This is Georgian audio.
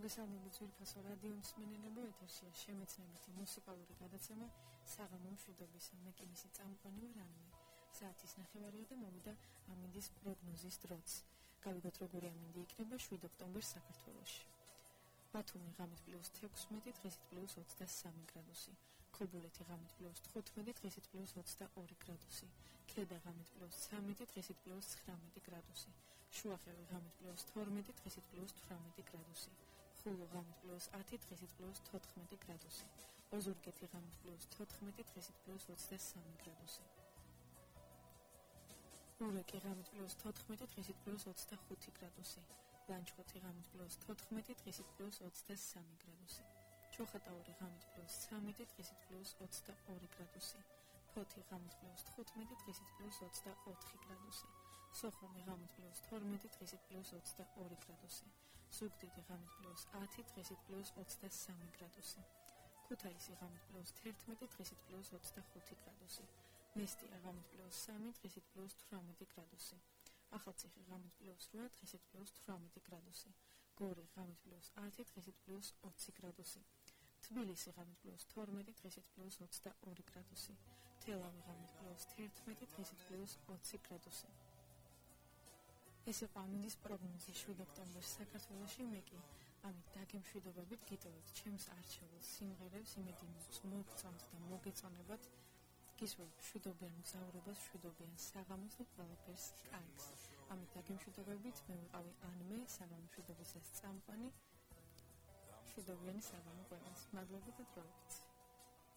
მოგესალმებით ძვირფასო რადიო მსმენელებო, ეთერშია შემეცნებითი მუსიკალური გადაცემა საღამო მშვიდობისა. მე კი მისი წამყვანი ვარ ანმე. საათის 9:30 და მოვიდა ამინდის პროგნოზის დროც. გავიგოთ როგორი ამინდი იქნება 7 ოქტომბერს საქართველოში. ბათუმი ღამით +16, დღესით +23 გრადუსი. ქობულეთი ღამით +15, დღესით +22 გრადუსი. ქედა ღამით +13, დღესით +19 გრადუსი. შუახევი ღამით +12, დღესით +18 გრადუსი. ხულო ღამით +10, დღესით +14 გრადუსი. ოზურგეთი ღამით +14, დღესით +23 გრადუსი. ურეკი ღამით +14, დღესით +25 გრადუსი. ლანჩხუთი ღამით +14, დღესით +23 გრადუსი. ჩოხატაური ღამით +13, დღესით +22 გრადუსი. ფოთი ღამით +15, დღესით +24 გრადუსი. სოხუმი ღამით +12, დღესით +22 გრადუსი. ზუგდიდი ღამით +10, დღესით +23 გრადუსი. ქუთაისი ღამით +11, დღესით +25 გრადუსი. მესტია ღამით +3, დღესით +18 გრადუსი. ახალციხე ღამით +8, დღესით +18 გრადუსი. გორი ღამით +10, დღესით +20 გრადუსი. თბილისი ღამით +12, დღესით +22 გრადუსი. თელავი ღამით +11, დღესით +20 გრადუსი. ეს იყო ამინდის პროგნოზი 7 ოქტომბერს საქართველოში. მე კი ამით დაგემშვიდობებით გიტოვებთ ჩემს არჩეულ სიმღერებს, იმედი მოგწონთ და მოგეწონებათ. გისურვებთ მშვიდობიან მგზავრობას, მშვიდობიან საღამოს და ყველაფერს კარგს. ამით დაგემშვიდობებით, მე ვიყავი ანმე, საღამო მშვიდობისას წამყვანი. მშვიდობიანი საღამო ყველას. მადლობა და დროებით.